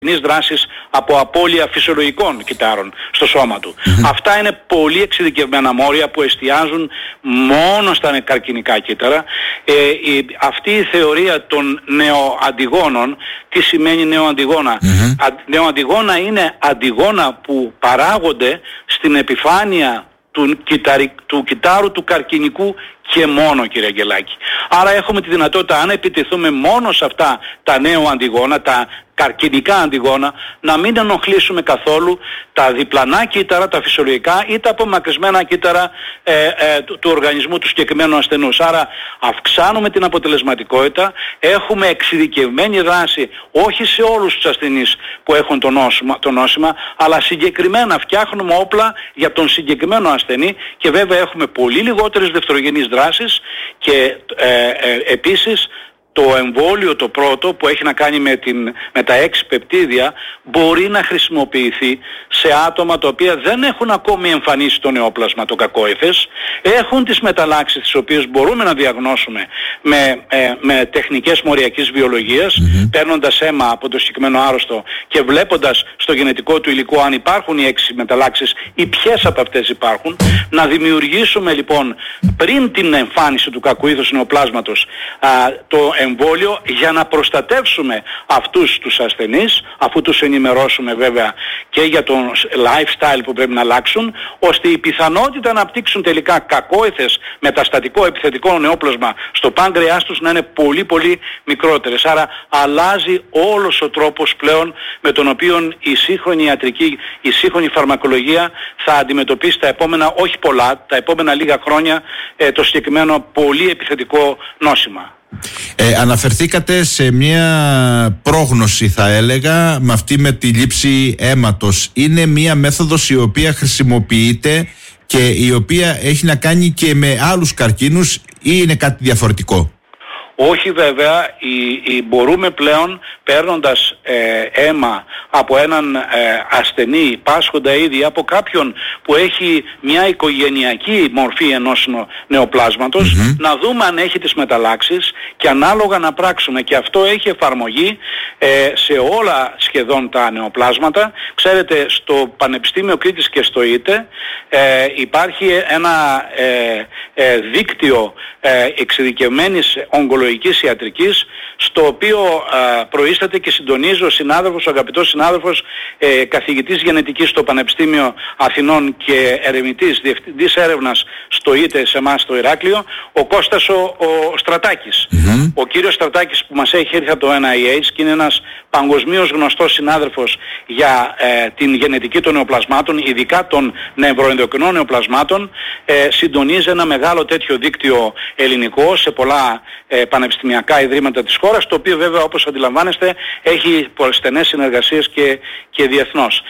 δράσεις από απώλεια φυσιολογικών κυττάρων στο σώμα του. Αυτά είναι πολύ εξειδικευμένα μόρια που εστιάζουν μόνο στα καρκινικά κύτταρα. Αυτή η θεωρία των νεοαντιγόνων, τι σημαίνει νεοαντιγόνα? Νεοαντιγόνα είναι αντιγόνα που παράγονται στην επιφάνεια του κυττάρου του καρκινικού και μόνο, κύριε Αγγελάκη. Άρα έχουμε τη δυνατότητα, αν επιτεθούμε μόνο σε αυτά τα νεοαντιγόνα, τα καρκινικά αντιγόνα, να μην ενοχλήσουμε καθόλου τα διπλανά κύτταρα, τα φυσιολογικά ή τα απομακρυσμένα κύτταρα του οργανισμού του συγκεκριμένου ασθενούς. Άρα αυξάνουμε την αποτελεσματικότητα, έχουμε εξειδικευμένη δράση όχι σε όλους τους ασθενείς που έχουν το νόσημα, αλλά συγκεκριμένα φτιάχνουμε όπλα για τον συγκεκριμένο ασθενή και βέβαια έχουμε πολύ λιγότερες δευτερογενείς δράσεις και επίσης το εμβόλιο το πρώτο που έχει να κάνει με τα 6 πεπτίδια μπορεί να χρησιμοποιηθεί σε άτομα τα οποία δεν έχουν ακόμη εμφανίσει το νεόπλασμα, το κακόεφες, έχουν τις μεταλλάξεις τις οποίες μπορούμε να διαγνώσουμε με τεχνικές μοριακής βιολογίας, παίρνοντας αίμα από το συγκεκριμένο άρρωστο και βλέποντας στο γενετικό του υλικό αν υπάρχουν οι 6 μεταλλάξεις ή ποιες από αυτές υπάρχουν, να δημιουργήσουμε λοιπόν πριν την εμφάνιση του κακοήθους νεοπλάσματος το εμβόλιο για να προστατεύσουμε αυτούς τους ασθενείς, αφού τους ενημερώσουμε βέβαια και για το lifestyle που πρέπει να αλλάξουν, ώστε η πιθανότητα να απτύξουν τελικά κακόηθες μεταστατικό επιθετικό νεόπλασμα στο πάγκρεάς τους να είναι πολύ πολύ μικρότερες. Άρα αλλάζει όλος ο τρόπος πλέον με τον οποίο η σύγχρονη ιατρική, η σύγχρονη φαρμακολογία θα αντιμετωπίσει τα επόμενα, όχι πολλά, τα επόμενα λίγα χρόνια το συγκεκριμένο πολύ επιθετικό νόσημα. Αναφερθήκατε σε μια πρόγνωση, θα έλεγα, με αυτή με τη λήψη αίματος. Είναι μια μέθοδος η οποία χρησιμοποιείται και η οποία έχει να κάνει και με άλλους καρκίνους ή είναι κάτι διαφορετικό? Όχι βέβαια, μπορούμε πλέον παίρνοντας αίμα από έναν ασθενή πάσχοντα ήδη από κάποιον που έχει μια οικογενειακή μορφή ενός νεοπλάσματος, να δούμε αν έχει τις μεταλλάξεις και ανάλογα να πράξουμε. Και αυτό έχει εφαρμογή σε όλα σχεδόν τα νεοπλάσματα. Ξέρετε, στο Πανεπιστήμιο Κρήτης και στο ΙΤΕ υπάρχει ένα δίκτυο εξειδικευμένης ογκολογικής ιατρικής, στο οποίο προείσταται και συντονίζει ο συνάδελφος, ο αγαπητός συνάδελφος, καθηγητής γενετικής στο Πανεπιστήμιο Αθηνών και ερευνητής, διευθυντής έρευνας στο ΙΤΕ σε εμάς στο Ηράκλειο, ο Κώστας ο Στρατάκης. Ο κύριος Στρατάκης που μας έχει έρθει από το NIH και είναι ένας παγκοσμίως γνωστός συνάδελφος για την γενετική των νεοπλασμάτων, ειδικά των νευροενδοκρινών νεοπλασμάτων, συντονίζει ένα μεγάλο τέτοιο δίκτυο ελληνικό σε πολλά πανεπιστημιακά ιδρύματα της χώρας, το οποίο βέβαια, όπως αντιλαμβάνεστε, έχει στενές συνεργασίες και διεθνώς.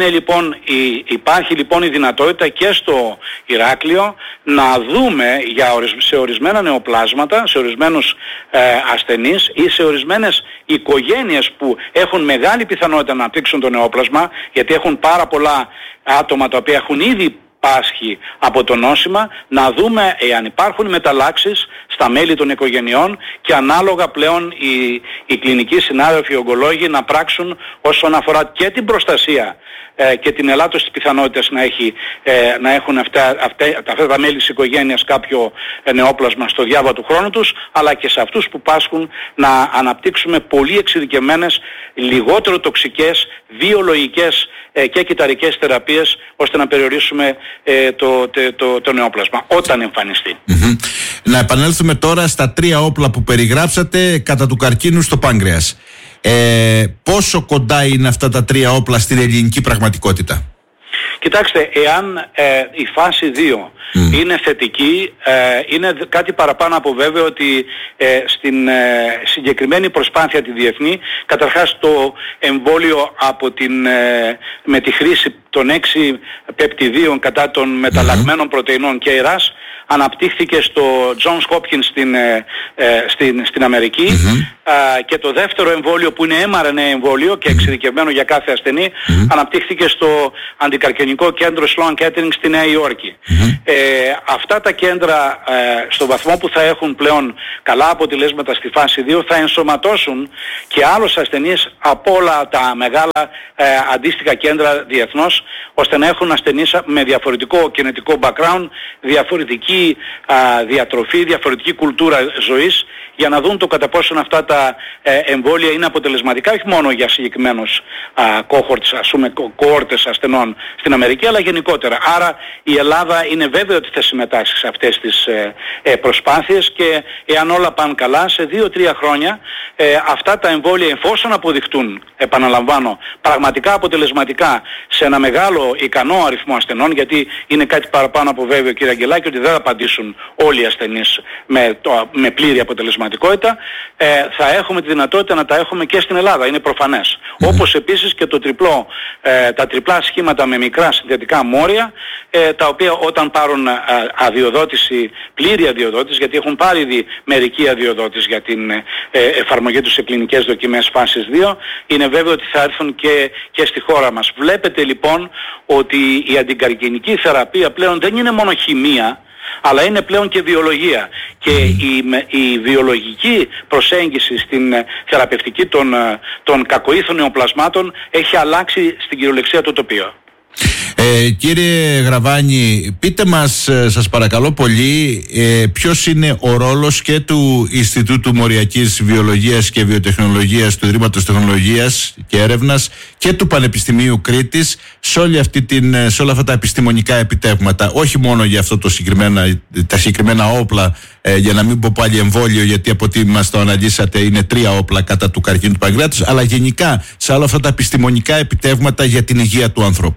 Υπάρχει λοιπόν η δυνατότητα και στο Ηράκλειο να δούμε σε ορισμένα νεοπλάσματα, σε ορισμένους ασθενείς ή σε ορισμένες οικογένειες που έχουν μεγάλη πιθανότητα να απτύξουν το νεόπλασμα, γιατί έχουν πάρα πολλά άτομα τα οποία έχουν ήδη πάσχει από το νόσημα, να δούμε εάν υπάρχουν μεταλλάξεις στα μέλη των οικογενειών και ανάλογα πλέον οι κλινικοί συνάδελφοι, οι ογκολόγοι να πράξουν όσον αφορά και την προστασία και την ελάττωση της πιθανότητας να έχουν αυτά τα μέλη της οικογένειας κάποιο νεόπλασμα στο διάβα του χρόνου τους, αλλά και σε αυτούς που πάσχουν να αναπτύξουμε πολύ εξειδικευμένες, λιγότερο τοξικές, βιολογικές και κυταρικές θεραπείες, ώστε να περιορίσουμε το νεόπλασμα όταν εμφανιστεί. Να επανέλθουμε τώρα στα 3 όπλα που περιγράψατε κατά του καρκίνου στο πάγκρεας. Πόσο κοντά είναι αυτά τα 3 όπλα στην ελληνική πραγματικότητα? Κοιτάξτε, εάν η φάση 2 είναι θετική, είναι κάτι παραπάνω από βέβαιο ότι στην συγκεκριμένη προσπάθεια τη διεθνή, καταρχάς το εμβόλιο με τη χρήση των 6 πεπτιδίων κατά των μεταλλαγμένων πρωτεϊνών KRAS αναπτύχθηκε στο Johns Hopkins στην Αμερική, και το δεύτερο εμβόλιο που είναι mRNA εμβόλιο και εξειδικευμένο για κάθε ασθενή αναπτύχθηκε στο αντικαρκινικό κέντρο Sloan Kettering στη Νέα Υόρκη. Αυτά τα κέντρα στο βαθμό που θα έχουν πλέον καλά αποτελέσματα στη φάση 2 θα ενσωματώσουν και άλλους ασθενείς από όλα τα μεγάλα αντίστοιχα κέντρα διεθνώς, ώστε να έχουν ασθενείς με διαφορετικό γενετικό background, διαφορετική διατροφή, διαφορετική κουλτούρα ζωής, για να δουν το κατά πόσον αυτά τα εμβόλια είναι αποτελεσματικά όχι μόνο για συγκεκριμένους κόχορτες ασθενών στην Αμερική, αλλά γενικότερα. Άρα η Ελλάδα είναι βέβαιο ότι θα συμμετάσχει σε αυτές τις προσπάθειες, και εάν όλα πάνε καλά, σε 2-3 χρόνια αυτά τα εμβόλια, εφόσον αποδειχτούν, επαναλαμβάνω, πραγματικά αποτελεσματικά σε ένα μεγάλο ικανό αριθμό ασθενών, γιατί είναι κάτι παραπάνω από βέβαιο, κύριε Αγγελάκη, ότι δεν θα απαντήσουν όλοι οι ασθενείς με πλήρη αποτελεσματικότητα, θα έχουμε τη δυνατότητα να τα έχουμε και στην Ελλάδα, είναι προφανές. Όπως επίσης και τα τριπλά σχήματα με μικρά συνθετικά μόρια, τα οποία όταν πάρουν αδειοδότηση, πλήρη αδειοδότηση, γιατί έχουν πάρει ήδη μερική αδειοδότηση για την εφαρμογή τους σε κλινικές δοκιμές φάσης 2, είναι βέβαιο ότι θα έρθουν και στη χώρα μας. Βλέπετε λοιπόν ότι η αντικαρκινική θεραπεία πλέον δεν είναι μόνο χημεία, αλλά είναι πλέον και βιολογία, και η βιολογική προσέγγιση στην θεραπευτική των κακοήθων νεοπλασμάτων έχει αλλάξει στην κυριολεξία το τοπίο. Κύριε Γραβάνη, πείτε μας, σας παρακαλώ πολύ, ποιος είναι ο ρόλος και του Ινστιτούτου Μοριακής Βιολογίας και Βιοτεχνολογίας του Ιδρύματος Τεχνολογίας και Έρευνας και του Πανεπιστημίου Κρήτης σε όλα αυτά τα επιστημονικά επιτεύγματα, όχι μόνο για αυτό τα συγκεκριμένα όπλα, για να μην πω πάλι εμβόλιο, γιατί από ό,τι μας το αναλύσατε είναι 3 όπλα κατά του καρκίνου του παγκράτους, αλλά γενικά σε όλα αυτά τα επιστημονικά επιτεύγματα για την υγεία του ανθρώπου.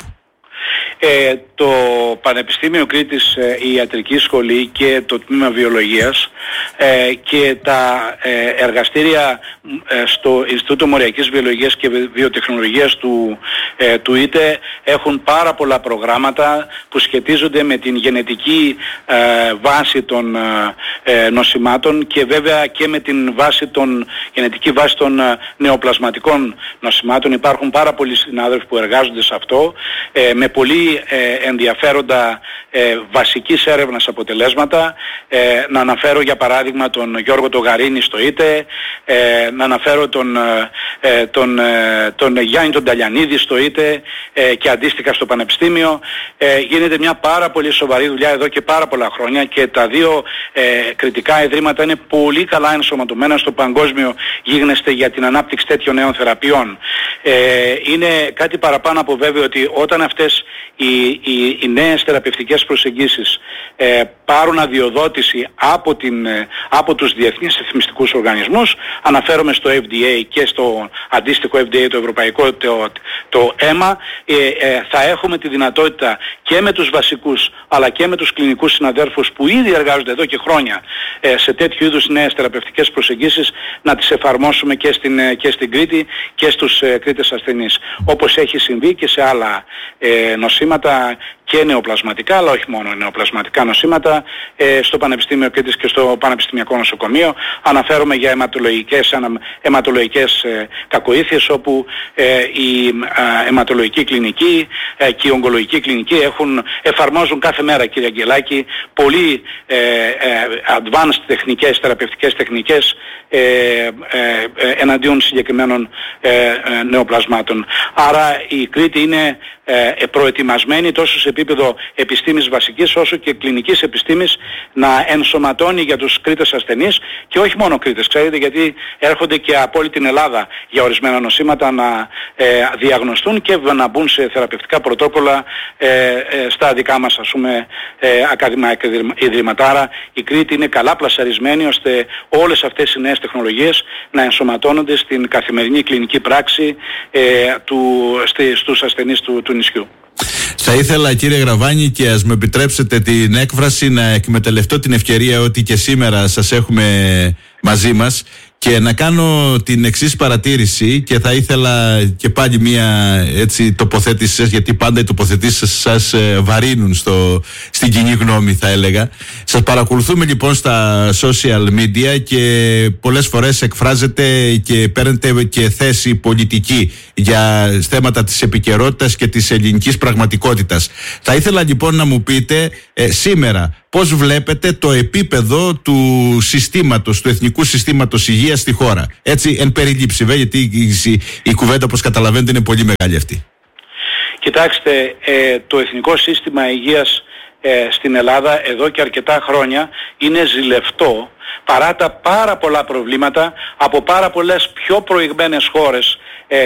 Το Πανεπιστήμιο Κρήτης, η Ιατρική Σχολή και το Τμήμα Βιολογίας και τα εργαστήρια στο Ινστιτούτο Μοριακής Βιολογίας και Βιοτεχνολογίας του ΙΤΕ έχουν πάρα πολλά προγράμματα που σχετίζονται με την γενετική βάση των νοσημάτων, και βέβαια και με την γενετική βάση των νεοπλασματικών νοσημάτων. Υπάρχουν πάρα πολλοί συνάδελφοι που εργάζονται σε αυτό με πολύ ενδιαφέροντα βασικής έρευνας αποτελέσματα. Να αναφέρω για παράδειγμα τον Γιώργο Τογαρίνη στο ΙΤΕ, να αναφέρω τον Γιάννη τον Ταλιανίδη στο ΙΤΕ και αντίστοιχα στο Πανεπιστήμιο. Γίνεται μια πάρα πολύ σοβαρή δουλειά εδώ και πάρα πολλά χρόνια, και τα δύο κριτικά ιδρύματα είναι πολύ καλά ενσωματωμένα στο παγκόσμιο γίγνεσθε για την ανάπτυξη τέτοιων νέων θεραπείων. Είναι κάτι παραπάνω από βέβαιο ότι όταν αυτές οι νέες θεραπευτικές προσεγγίσεις πάρουν αδειοδότηση από τους διεθνείς ρυθμιστικούς οργανισμούς, αναφέρομαι στο FDA και στο αντίστοιχο FDA το ευρωπαϊκό, το EMA, θα έχουμε τη δυνατότητα και με τους βασικούς αλλά και με τους κλινικούς συναδέρφους που ήδη εργάζονται εδώ και χρόνια σε τέτοιου είδους νέες θεραπευτικές προσεγγίσεις να τις εφαρμόσουμε και στην Κρήτη και στους Κρήτες ασθενείς, όπως έχει συμβεί και σε άλλα νοσήματα και νεοπλασματικά, αλλά όχι μόνο νεοπλασματικά νοσήματα, στο Πανεπιστήμιο Κρήτης και στο Πανεπιστημιακό Νοσοκομείο. Αναφέρομαι για αιματολογικές κακοήθειες, όπου η αιματολογική κλινική και η ογκολογική κλινική εφαρμόζουν κάθε μέρα, κύριε Αγγελάκη, πολύ advanced θεραπευτικές τεχνικές εναντίον συγκεκριμένων νεοπλασμάτων. Άρα η Κρήτη είναι προετοιμασμένη τόσο σε επίπεδο επιστήμης βασικής όσο και κλινικής επιστήμης να ενσωματώνει για τους Κρήτες ασθενείς, και όχι μόνο Κρήτες, ξέρετε, γιατί έρχονται και από όλη την Ελλάδα για ορισμένα νοσήματα να διαγνωστούν και να μπουν σε θεραπευτικά πρωτόκολλα στα δικά μας, ας πούμε, ακαδημαϊκά ιδρύματα. Άρα η Κρήτη είναι καλά πλασαρισμένη ώστε όλες αυτές οι νέες τεχνολογίες να ενσωματώνονται στην καθημερινή κλινική πράξη στους ασθενείς του νησιού. Θα ήθελα, κύριε Γραβάνη, και ας μου επιτρέψετε την έκφραση, να εκμεταλλευτώ την ευκαιρία ότι και σήμερα σας έχουμε μαζί μας Και να κάνω την εξής παρατήρηση, και θα ήθελα και πάλι μια έτσι τοποθέτηση σας, γιατί πάντα οι τοποθετήσεις σας βαρύνουν στην κοινή γνώμη, θα έλεγα. Σας παρακολουθούμε λοιπόν στα social media και πολλές φορές εκφράζετε και παίρνετε και θέση πολιτική για θέματα της επικαιρότητας και της ελληνικής πραγματικότητας. Θα ήθελα λοιπόν να μου πείτε σήμερα πώς βλέπετε το επίπεδο του συστήματος, του Εθνικού Συστήματος Υγείας στη χώρα. Έτσι, εν περιλήψη, γιατί η κουβέντα, όπως καταλαβαίνετε, είναι πολύ μεγάλη αυτή. Κοιτάξτε, το Εθνικό Σύστημα Υγείας στην Ελλάδα εδώ και αρκετά χρόνια είναι ζηλευτό, παρά τα πάρα πολλά προβλήματα από πάρα πολλές πιο προηγμένες χώρες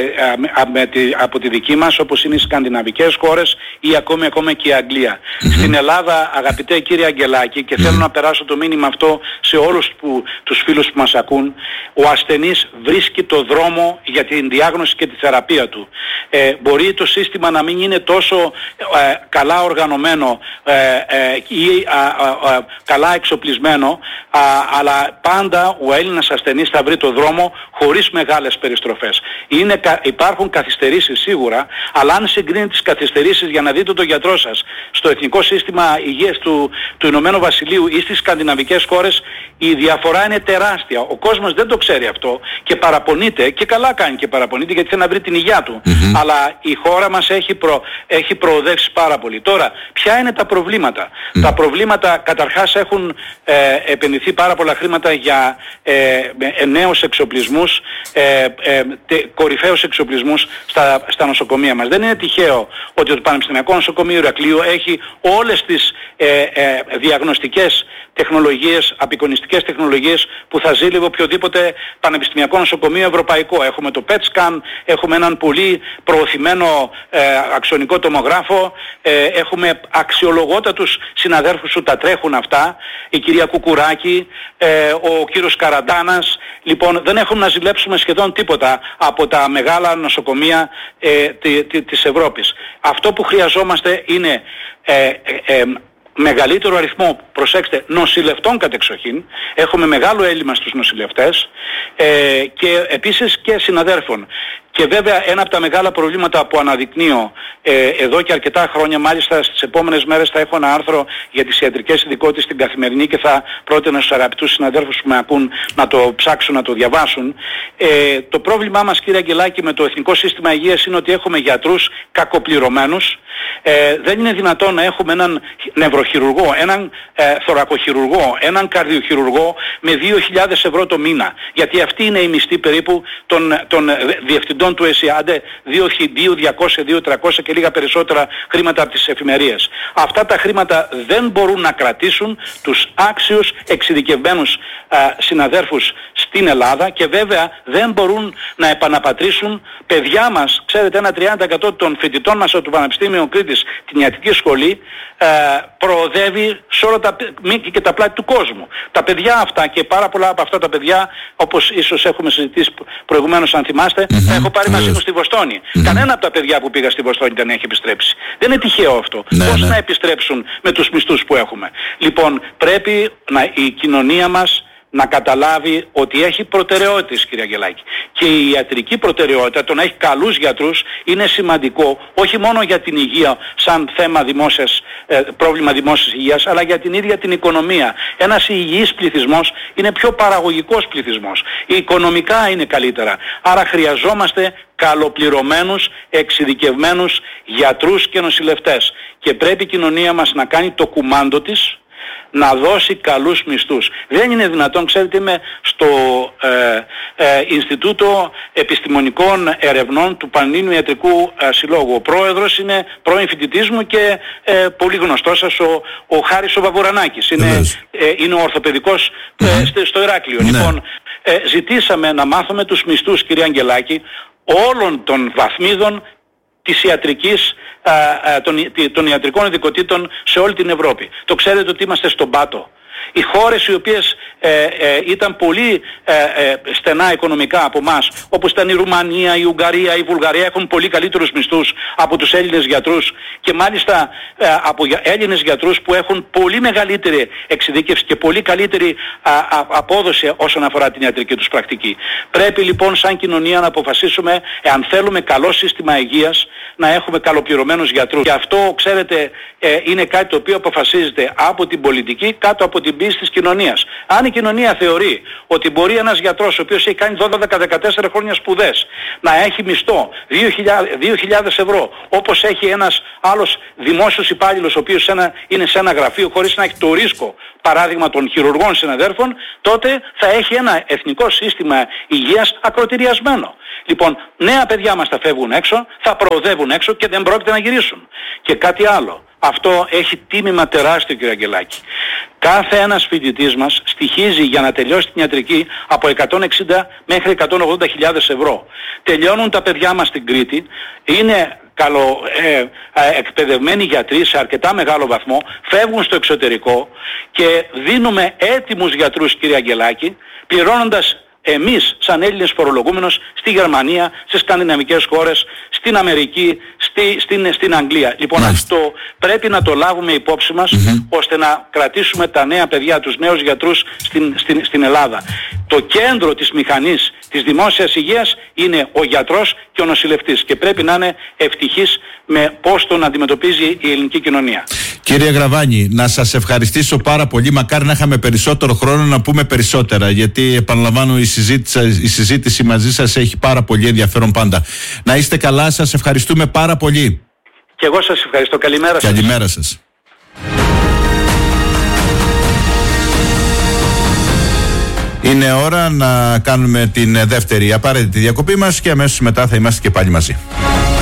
από τη δική μας, όπως είναι οι σκανδιναβικές χώρες ή ακόμα και η Αγγλία. Στην Ελλάδα, αγαπητέ κύριε Αγγελάκη, και θέλω να περάσω το μήνυμα αυτό σε όλους τους φίλους που μας ακούν, ο ασθενής βρίσκει το δρόμο για την διάγνωση και τη θεραπεία του. Μπορεί το σύστημα να μην είναι τόσο καλά οργανωμένο ή καλά εξοπλισμένο, αλλά πάντα ο Έλληνας ασθενής θα βρει το δρόμο χωρίς μεγάλες περιστροφές. Υπάρχουν καθυστερήσεις σίγουρα, αλλά αν συγκρίνετε τις καθυστερήσεις για να δείτε τον γιατρό σας στο Εθνικό Σύστημα Υγείας του Ηνωμένου Βασιλείου ή στις σκανδιναβικές χώρες, η διαφορά είναι τεράστια. Ο κόσμος δεν το ξέρει αυτό και παραπονείται, και καλά κάνει και παραπονείται, γιατί θέλει να βρει την υγεία του. Αλλά η χώρα μας έχει προοδεύσει πάρα πολύ. Τώρα, ποια είναι τα προβλήματα? Τα προβλήματα, καταρχάς, έχουν επενδυθεί πάρα πολλά χρήματα για νέους εξοπλισμούς, κορυφαίους εξοπλισμούς στα νοσοκομεία μας. Δεν είναι τυχαίο ότι το Πανεπιστημιακό Νοσοκομείο Ηρακλείου έχει όλες τις διαγνωστικές τεχνολογίες, απεικονιστικές τεχνολογίες που θα ζήλευε οποιοδήποτε πανεπιστημιακό νοσοκομείο ευρωπαϊκό. Έχουμε το PET scan, έχουμε έναν πολύ προωθημένο αξονικό τομογράφο, έχουμε αξιολογότατους συναδέρφους που τα τρέχουν αυτά, η κυρία Κουκουράκη, ο κύριος Καραντάνας. Λοιπόν, δεν έχουμε να ζηλέψουμε σχεδόν τίποτα από τα μεγάλα νοσοκομεία της Ευρώπης. Αυτό που χρειαζόμαστε είναι μεγαλύτερο αριθμό, προσέξτε, νοσηλευτών κατεξοχήν. Έχουμε μεγάλο έλλειμμα στους νοσηλευτές και επίσης και συναδέρφων. Και βέβαια ένα από τα μεγάλα προβλήματα που αναδεικνύω εδώ και αρκετά χρόνια, μάλιστα στις επόμενες μέρες θα έχω ένα άρθρο για τις ιατρικές ειδικότητες στην Καθημερινή και θα πρότεινα στους αγαπητούς συναδέλφους που με ακούν να το ψάξουν, να το διαβάσουν. Το πρόβλημά μας, κύριε Αγγελάκη, με το Εθνικό Σύστημα Υγείας είναι ότι έχουμε γιατρούς κακοπληρωμένους. Δεν είναι δυνατόν να έχουμε έναν νευροχειρουργό, έναν θωρακοχειρουργό, έναν καρδιοχειρουργό με 2.000 ευρώ το μήνα. Γιατί αυτή είναι η μισθή περίπου των διευθυντών του ΕΣΥΑΝΤΕ, 2.200, 2.300 και λίγα περισσότερα χρήματα από τις εφημερίες. Αυτά τα χρήματα δεν μπορούν να κρατήσουν τους άξιους εξειδικευμένους συναδέρφους στην Ελλάδα και βέβαια δεν μπορούν να επαναπατρίσουν παιδιά μας. Ξέρετε, ένα 30% των φοιτητών μας από το Πανεπιστήμιο Κρήτης, την ιατρική σχολή, προοδεύει σε όλα τα μήκη και τα πλάτη του κόσμου. Τα παιδιά αυτά και πάρα πολλά από αυτά τα παιδιά, όπως ίσως έχουμε συζητήσει προηγουμένως αν θυμάστε, τα έχω πάρει μαζί μου στη Βοστόνη. Κανένα από τα παιδιά που πήγα στη Βοστόνη δεν έχει επιστρέψει. Δεν είναι τυχαίο αυτό. Πώς να επιστρέψουν με τους μισθούς που έχουμε? Λοιπόν, πρέπει η κοινωνία μας να καταλάβει ότι έχει προτεραιότητες, κύριε Αγγελάκη. Και η ιατρική προτεραιότητα, το να έχει καλούς γιατρούς, είναι σημαντικό όχι μόνο για την υγεία σαν θέμα πρόβλημα δημόσιας υγείας, αλλά για την ίδια την οικονομία. Ένας υγιής πληθυσμός είναι πιο παραγωγικός πληθυσμός. Οικονομικά είναι καλύτερα. Άρα χρειαζόμαστε καλοπληρωμένους, εξειδικευμένους γιατρούς και νοσηλευτές. Και πρέπει η κοινωνία μας να κάνει το κουμάντο της, να δώσει καλούς μισθούς. Δεν είναι δυνατόν, ξέρετε, είμαι στο Ινστιτούτο Επιστημονικών Ερευνών του Πανελλήνιου Ιατρικού Συλλόγου. Ο πρόεδρος είναι πρώην φοιτητής μου και πολύ γνωστός σας, ο Χάρης ο Βαβουρανάκης. Είναι ο ορθοπαιδικός στο Ηράκλειο. Λοιπόν, ζητήσαμε να μάθουμε τους μισθούς, κύριε Αγγελάκη, όλων των βαθμίδων της ιατρικής, των ιατρικών ειδικοτήτων σε όλη την Ευρώπη. Το ξέρετε ότι είμαστε στον πάτο. Οι χώρες οι οποίες ήταν πολύ στενά οικονομικά από εμάς, όπως ήταν η Ρουμανία, η Ουγγαρία, η Βουλγαρία, έχουν πολύ καλύτερους μισθούς από τους Έλληνες γιατρούς και μάλιστα από Έλληνες γιατρούς που έχουν πολύ μεγαλύτερη εξειδίκευση και πολύ καλύτερη απόδοση όσον αφορά την ιατρική τους πρακτική. Πρέπει λοιπόν σαν κοινωνία να αποφασίσουμε, εάν θέλουμε καλό σύστημα υγείας, να έχουμε καλοπληρωμένους γιατρούς. Και αυτό, ξέρετε, είναι κάτι το οποίο αποφασίζεται από την πολιτική κάτω από την πίεση της κοινωνίας. Αν η κοινωνία θεωρεί ότι μπορεί ένας γιατρός ο οποίος έχει κάνει 12-14 χρόνια σπουδές να έχει μισθό 2.000 ευρώ, όπως έχει ένας άλλος δημόσιος υπάλληλος ο οποίος είναι σε ένα γραφείο χωρίς να έχει το ρίσκο, παράδειγμα των χειρουργών συναδέρφων, τότε θα έχει ένα εθνικό σύστημα υγείας ακροτηριασμένο. Λοιπόν, νέα παιδιά μας θα φεύγουν έξω, θα προοδεύουν έξω και δεν πρόκειται να γυρίσουν. Και κάτι άλλο. Αυτό έχει τίμημα τεράστιο, κύριε Αγγελάκη. Κάθε ένας φοιτητής μας στοιχίζει για να τελειώσει την ιατρική από 160 μέχρι 180.000 ευρώ. Τελειώνουν τα παιδιά μας στην Κρήτη, είναι εκπαιδευμένοι γιατροί σε αρκετά μεγάλο βαθμό, φεύγουν στο εξωτερικό και δίνουμε έτοιμους γιατρούς, κύριε Αγγελάκη, πληρώνοντας εμείς σαν Έλληνες φορολογούμενος στη Γερμανία, στις σκανδιναβικές χώρες, στην Αμερική, στην Αγγλία. Λοιπόν, αυτό πρέπει να το λάβουμε υπόψη μας, ώστε να κρατήσουμε τα νέα παιδιά, τους νέους γιατρούς στην Ελλάδα. Το κέντρο της μηχανής της δημόσιας υγείας είναι ο γιατρός και ο νοσηλευτής και πρέπει να είναι ευτυχής με πώς τον αντιμετωπίζει η ελληνική κοινωνία. Κύριε Γραβάνη, να σας ευχαριστήσω πάρα πολύ. Μακάρι να είχαμε περισσότερο χρόνο να πούμε περισσότερα, γιατί επαναλαμβάνω η συζήτηση μαζί σας έχει πάρα πολύ ενδιαφέρον πάντα. Να είστε καλά, σας ευχαριστούμε πάρα πολύ. Και εγώ σας ευχαριστώ. Καλημέρα σας. Καλημέρα σας. Είναι ώρα να κάνουμε την δεύτερη απαραίτητη διακοπή μας και αμέσως μετά θα είμαστε και πάλι μαζί.